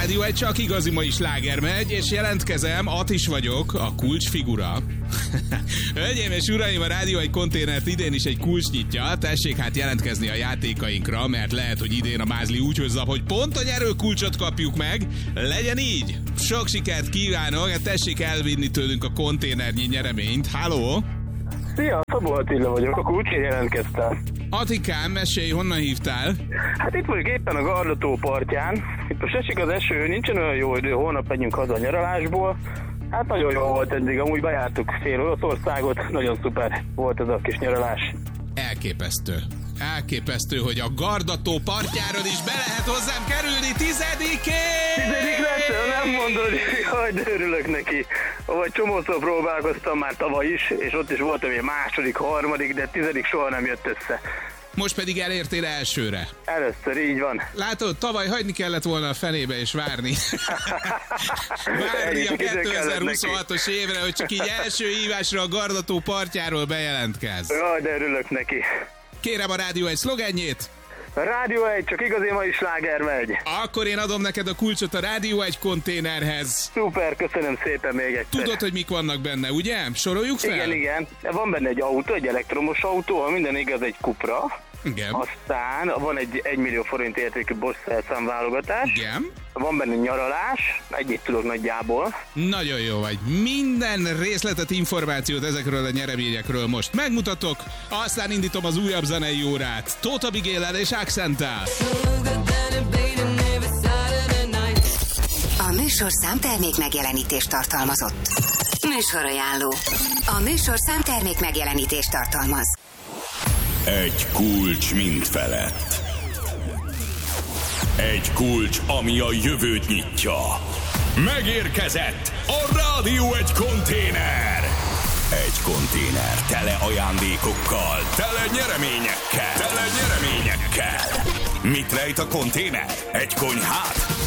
Rádió egy csak igazi mai sláger megy, és jelentkezem, Atis vagyok, a kulcsfigura. Hölgyeim és uraim, a Rádió egy konténert idén is egy kulcs nyitja. Tessék hát jelentkezni a játékainkra, mert lehet, hogy idén a mázli úgy hozza, hogy pont a nyerőkulcsot kapjuk meg. Legyen így! Sok sikert kívánok, tessék elvinni tőlünk a konténernyi nyereményt. Halló! Szia, Szabó Attila vagyok, a kulcsért jelentkeztem. Atikám, mesélj, honnan hívtál? Hát itt vagyok éppen a Gardató partján. Itt most esik az eső, nincsen olyan jó idő, holnap megyünk haza a nyaralásból. Hát nagyon jó volt eddig, amúgy bejártuk fél Olaszországot, nagyon szuper volt ez a kis nyaralás. Elképesztő. Elképesztő, hogy a Gardató partjáról is be lehet hozzám kerülni 10-én! 10. lesz, nem mondod, jaj, de örülök neki. Vagy csomószor próbálkoztam már tavaly is, és ott is voltam egy második, harmadik, de 10. soha nem jött össze. Most pedig elértél elsőre. Először így van. Látod, tavaly hagyni kellett volna a fenébe és várni. Várni a 2026-os évre, hogy csak így első hívásra a Gardató partjáról bejelentkezz. Jaj, de örülök neki. Kérem a Rádió egy szlogenjét. A Rádió egy csak igazi mai sláger megy. Akkor én adom neked a kulcsot a Rádió egy konténerhez. Szuper, köszönöm szépen még egyszer. Tudod, hogy mik vannak benne, ugye? Soroljuk fel? Igen. Van benne egy autó, egy elektromos autó, ha minden igaz, egy Cupra. Igen. Aztán van egy 1 millió forint értékű Bosch szerszámválogatás. Igen. Van benne nyaralás, ennyit tudok nagyjából. Nagyon jó vagy. Minden részletet, információt ezekről a nyereményekről most megmutatok, aztán indítom az újabb zenei órát. Tóth Abigail-el és Accenttel. A műsorszám termék megjelenítést tartalmazott. Műsorajánló. A műsorszám termék megjelenítést tartalmaz. Egy kulcs mindfelett. Egy kulcs, ami a jövőt nyitja. Megérkezett a Rádió egy konténer. Egy konténer tele ajándékokkal, tele nyereményekkel. Mit rejt a konténer? Egy konyhát?